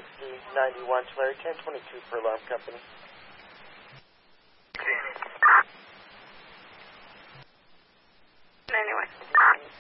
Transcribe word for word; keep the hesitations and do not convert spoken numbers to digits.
Whiskey ninety-one, Tulare ten twenty-two for alarm company.